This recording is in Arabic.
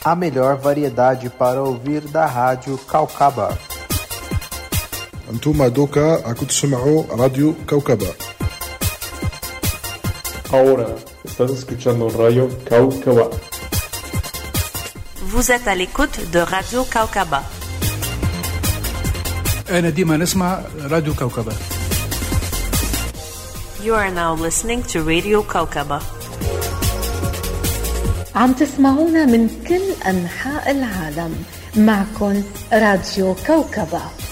a melhor variedade para ouvir da Rádio Caucaba. أنتم دوكا راكم تسمعوا راديو كوكبة. Ahora estás escuchando Radio Caucaba. Vous êtes à l'écoute de Radio Caucaba. أنا ديما نسمع راديو كوكبة. You are now listening to Radio Caucaba. عم تسمعونا من كل أنحاء العالم. معكن راديو كوكبة.